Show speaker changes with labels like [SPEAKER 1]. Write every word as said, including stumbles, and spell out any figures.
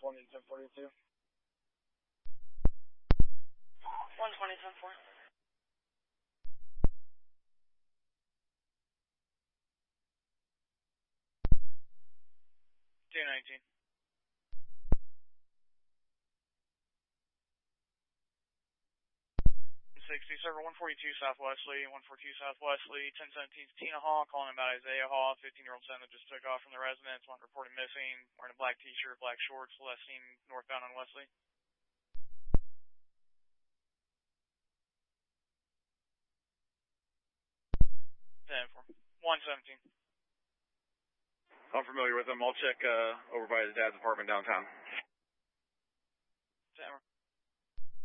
[SPEAKER 1] twenty, ten forty-two.
[SPEAKER 2] one twenty, ten forty.
[SPEAKER 3] two nineteen. sixty, server one forty-two Southwestly, one forty-two Southwestly, ten seventeen Tina Haw, calling about Isaiah Haw, fifteen-year-old son that just took off from the residence, one reported missing, wearing a black t-shirt, black shorts, last seen northbound on Wesley. ten four. one seventeen.
[SPEAKER 4] I'm familiar with him. I'll check uh, over by his dad's apartment downtown.
[SPEAKER 3] ten